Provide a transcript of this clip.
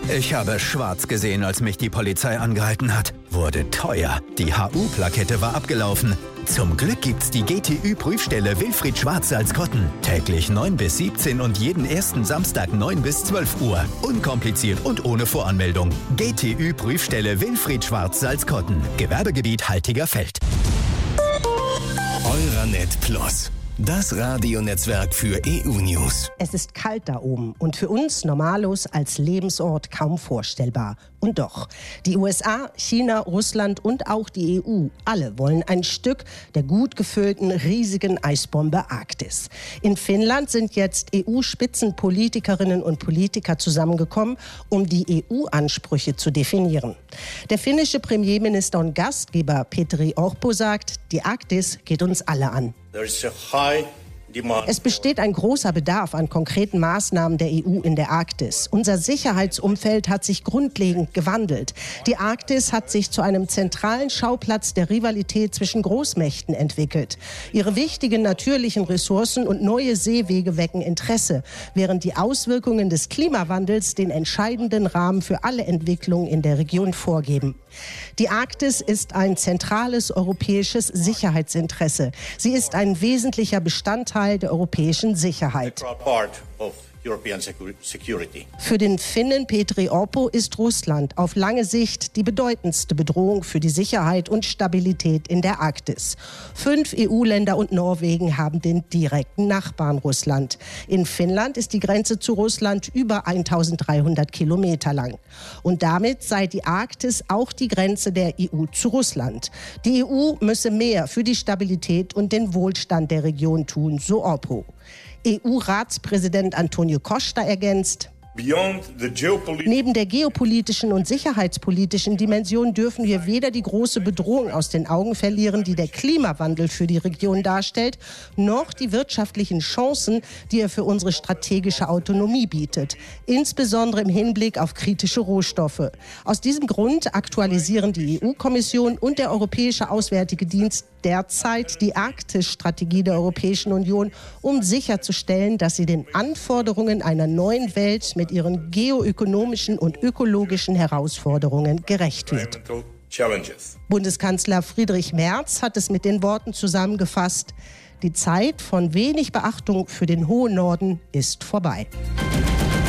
Ich habe schwarz gesehen, als mich die Polizei angehalten hat. Wurde teuer. Die HU-Plakette war abgelaufen. Zum Glück gibt's die GTÜ-Prüfstelle Wilfried Schwarz-Salzkotten. Täglich 9 bis 17 und jeden ersten Samstag 9 bis 12 Uhr. Unkompliziert und ohne Voranmeldung. GTÜ-Prüfstelle Wilfried Schwarz-Salzkotten. Gewerbegebiet Haltigerfeld. Euranet Plus. Das Radionetzwerk für EU-News. Es ist kalt da oben und für uns Normalos als Lebensort kaum vorstellbar. Und doch, die USA, China, Russland und auch die EU, alle wollen ein Stück der gut gefüllten, riesigen Eisbombe Arktis. In Finnland sind jetzt EU-Spitzenpolitikerinnen und Politiker zusammengekommen, um die EU-Ansprüche zu definieren. Der finnische Premierminister und Gastgeber Petteri Orpo sagt, die Arktis geht uns alle an. Es besteht ein großer Bedarf an konkreten Maßnahmen der EU in der Arktis. Unser Sicherheitsumfeld hat sich grundlegend gewandelt. Die Arktis hat sich zu einem zentralen Schauplatz der Rivalität zwischen Großmächten entwickelt. Ihre wichtigen natürlichen Ressourcen und neue Seewege wecken Interesse, während die Auswirkungen des Klimawandels den entscheidenden Rahmen für alle Entwicklungen in der Region vorgeben. Die Arktis ist ein zentrales europäisches Sicherheitsinteresse. Sie ist ein wesentlicher Bestandteil der europäischen Sicherheit. Für den Finnen Petteri Orpo ist Russland auf lange Sicht die bedeutendste Bedrohung für die Sicherheit und Stabilität in der Arktis. 5 EU-Länder und Norwegen haben den direkten Nachbarn Russland. In Finnland ist die Grenze zu Russland über 1300 Kilometer lang. Und damit sei die Arktis auch die Grenze der EU zu Russland. Die EU müsse mehr für die Stabilität und den Wohlstand der Region tun, so Orpo. EU-Ratspräsident Antonio Costa ergänzt: Neben der geopolitischen und sicherheitspolitischen Dimension dürfen wir weder die große Bedrohung aus den Augen verlieren, die der Klimawandel für die Region darstellt, noch die wirtschaftlichen Chancen, die er für unsere strategische Autonomie bietet, insbesondere im Hinblick auf kritische Rohstoffe. Aus diesem Grund aktualisieren die EU-Kommission und der Europäische Auswärtige Dienst derzeit die Arktis-Strategie der Europäischen Union, um sicherzustellen, dass sie den Anforderungen einer neuen Welt mit ihren geoökonomischen und ökologischen Herausforderungen gerecht wird. Bundeskanzler Friedrich Merz hat es mit den Worten zusammengefasst: Die Zeit von wenig Beachtung für den hohen Norden ist vorbei.